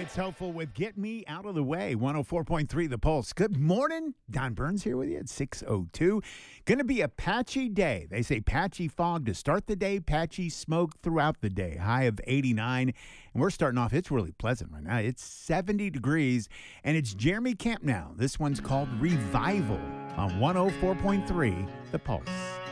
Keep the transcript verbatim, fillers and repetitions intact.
It's Hopeful with Get Me Out of the Way, one oh four point three The Pulse. Good morning. Don Burns here with you at six oh two. Going to be a patchy day. They say patchy fog to start the day, patchy smoke throughout the day. High of eighty-nine. And we're starting off, it's really pleasant right now. It's seventy degrees, and it's Jeremy Camp now. This one's called Revival on one oh four point three The Pulse.